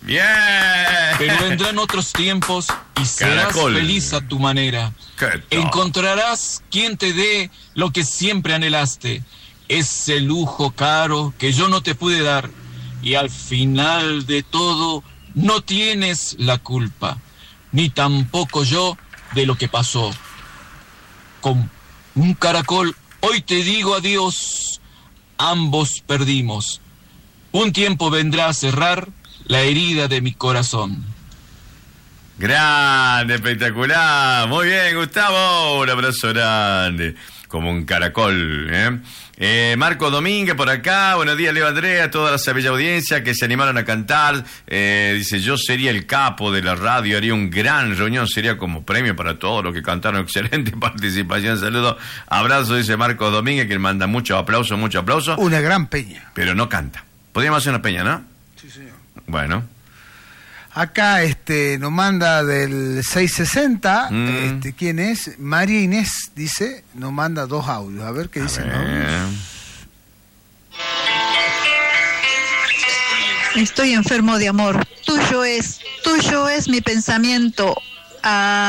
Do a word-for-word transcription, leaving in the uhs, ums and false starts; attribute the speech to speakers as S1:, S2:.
S1: Bien.
S2: Pero vendrán otros tiempos y serás
S1: Caracol.
S2: feliz a tu manera. Encontrarás quien te dé lo que siempre anhelaste, ese lujo caro que yo no te pude dar, y al final de todo no tienes la culpa, ni tampoco yo de lo que pasó. Con un caracol hoy te digo adiós, ambos perdimos. Un tiempo vendrá a cerrar la herida de mi corazón.
S1: Grande, espectacular. Muy bien, Gustavo. Un abrazo grande. Como un caracol, ¿eh? Eh, Marco Domínguez por acá. Buenos días, Leo Andrea, toda la bella audiencia que se animaron a cantar. Eh, dice, yo sería el capo de la radio, haría un gran reunión, sería como premio para todos los que cantaron. Excelente participación, saludos. Abrazo, dice Marco Domínguez, que manda muchos aplausos, muchos aplausos.
S3: Una gran peña.
S1: Pero no canta. Podríamos hacer una peña, ¿no?
S3: Sí, señor.
S1: Bueno.
S3: Acá este nos manda del seiscientos sesenta,
S1: Mm.
S3: este, ¿quién es? María Inés, dice, nos manda dos audios. A ver qué dicen.
S4: Estoy enfermo de amor. Tuyo es, tuyo es mi pensamiento. Ah,